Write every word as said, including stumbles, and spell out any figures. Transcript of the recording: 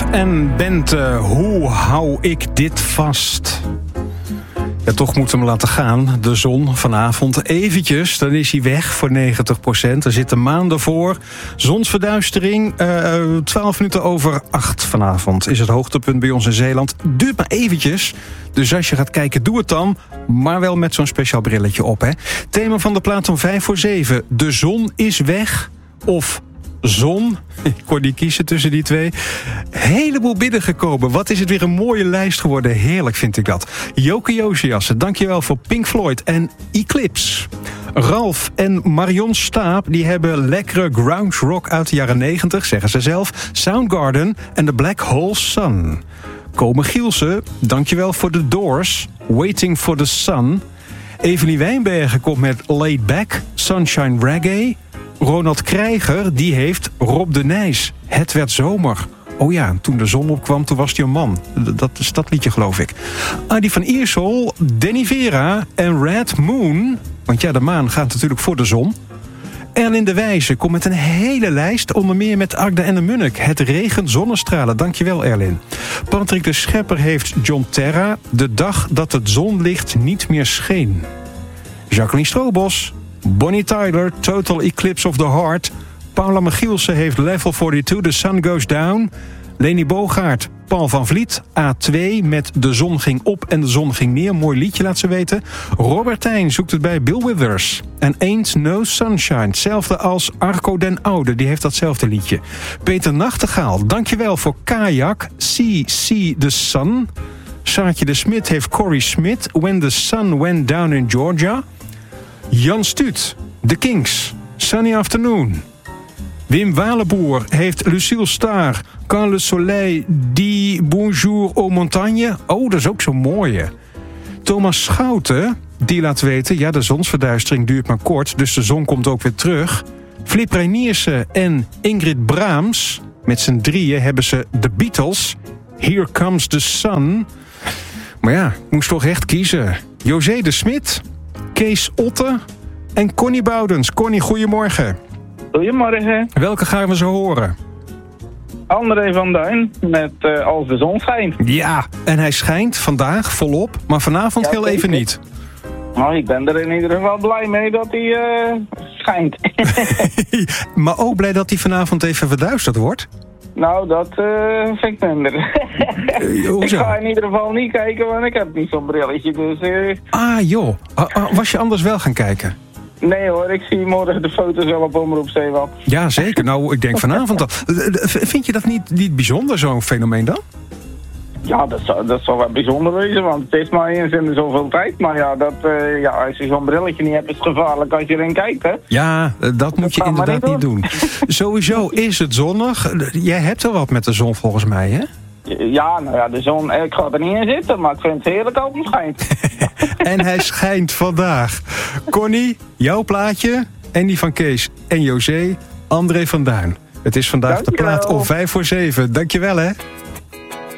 en Bente, hoe hou ik dit vast? Ja, toch moeten we hem laten gaan. De zon vanavond eventjes, dan is hij weg voor negentig procent. Er zitten maanden voor. Zonsverduistering, uh, twaalf minuten over acht vanavond is het hoogtepunt bij ons in Zeeland. Duurt maar eventjes. Dus als je gaat kijken, doe het dan. Maar wel met zo'n speciaal brilletje op, hè. Thema van de plaat om vijf voor zeven. De zon is weg. Of zon. Ik kon niet kiezen tussen die twee. Heleboel binnengekomen. Wat is het weer een mooie lijst geworden. Heerlijk vind ik dat. Joke Josiassen, dankjewel voor Pink Floyd en Eclipse. Ralf en Marion Staap die hebben lekkere grunge rock uit de jaren negentig, zeggen ze zelf. Soundgarden en The Black Hole Sun. Komen Gielsen, dankjewel voor The Doors. Waiting for the Sun. Evelie Wijnbergen komt met Laid Back, Sunshine Reggae. Ronald Krijger, die heeft Rob de Nijs. Het werd zomer. Oh ja, toen de zon opkwam, toen was hij een man. Dat is dat liedje, geloof ik. Adi van Iersel, Danny Vera en Red Moon. Want ja, de maan gaat natuurlijk voor de zon. Erlin de Wijze komt met een hele lijst. Onder meer met Agda en de Munnik. Het regent zonnestralen. Dankjewel, Erlin. Patrick de Schepper heeft John Terra. De dag dat het zonlicht niet meer scheen. Jacqueline Stroobos. Bonnie Tyler, Total Eclipse of the Heart. Paula Michielsen heeft Level tweeënveertig, The Sun Goes Down. Leni Bogaert, Paul van Vliet, A twee met De Zon Ging Op en De Zon Ging Neer. Mooi liedje, laat ze weten. Robertijn zoekt het bij Bill Withers. En Ain't No Sunshine, hetzelfde als Arco den Oude, die heeft datzelfde liedje. Peter Nachtegaal, dankjewel voor Kajak, See, See the Sun. Saartje de Smit heeft Corey Smith, When the Sun Went Down in Georgia. Jan Stuut, The Kings, Sunny Afternoon. Wim Walenboer heeft Lucille Star, Quand le soleil dit bonjour aux montagnes. Oh, dat is ook zo'n mooie. Thomas Schouten, die laat weten, ja, de zonsverduistering duurt maar kort, dus de zon komt ook weer terug. Flip Reiniersen en Ingrid Braams, met z'n drieën hebben ze The Beatles, Here Comes the Sun. Maar ja, moest toch echt kiezen. José de Smit, Kees Otte en Connie Boudens. Connie, goedemorgen. Goedemorgen. Welke gaan we zo horen? André van Duin met uh, Als de zon schijnt. Ja, en hij schijnt vandaag volop, maar vanavond ja, heel zeker. Even niet. Nou, ik ben er in ieder geval blij mee dat hij uh, schijnt. Maar ook blij dat hij vanavond even verduisterd wordt? Nou, dat uh, vind ik minder. uh, ik ga in ieder geval niet kijken, want ik heb niet zo'n brilletje. Dus, uh... Ah joh, ah, ah, was je anders wel gaan kijken? Nee hoor, ik zie morgen de foto's wel op Omroep Zeeland. Ja, zeker. Nou, ik denk vanavond al. Vind je dat niet, niet bijzonder, zo'n fenomeen dan? Ja, dat zou, dat zou wel bijzonder wezen, want het is maar eens in de zoveel tijd. Maar ja, dat, uh, ja, als je zo'n brilletje niet hebt, is het gevaarlijk als je erin kijkt, hè? Ja, dat, dat moet je inderdaad niet doen. niet doen. Sowieso is het zonnig. Jij hebt wel wat met de zon volgens mij, hè? Ja, nou ja, de zon, ik ga er niet in zitten, maar ik vind het heerlijk als het schijnt. En hij schijnt vandaag. Connie, jouw plaatje en die van Kees en José, André van Duin. Het is vandaag Dankjewel. De plaat om vijf voor zeven. Dankjewel, hè.